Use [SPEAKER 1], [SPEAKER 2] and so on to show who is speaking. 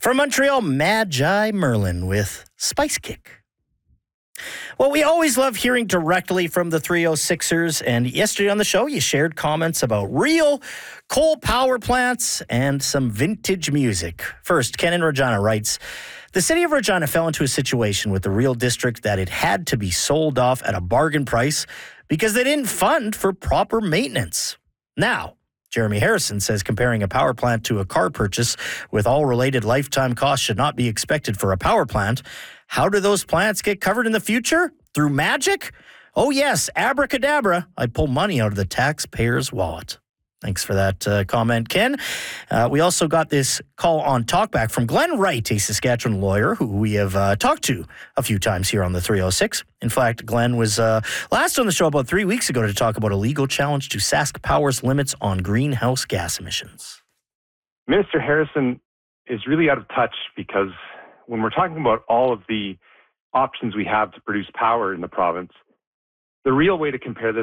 [SPEAKER 1] From Montreal, Magi Merlin with Spice Kick. Well, we always love hearing directly from the 306ers, and yesterday on the show, you shared comments about real coal power plants and some vintage music. First, Ken in Regina writes, the city of Regina fell into a situation with the Real District that it had to be sold off at a bargain price because they didn't fund for proper maintenance. Now, Jeremy Harrison says comparing a power plant to a car purchase with all related lifetime costs should not be expected for a power plant. How do those plants get covered in the future? Through magic? Oh, yes, abracadabra. I pull money out of the taxpayer's wallet. Thanks for that comment, Ken. We also got this call on talkback from Glenn Wright, a Saskatchewan lawyer who we have talked to a few times here on the 306. In fact, Glenn was last on the show about 3 weeks ago to talk about a legal challenge to Sask Power's limits on greenhouse gas emissions.
[SPEAKER 2] Minister Harrison is really out of touch because when we're talking about all of the options we have to produce power in the province, the real way to compare this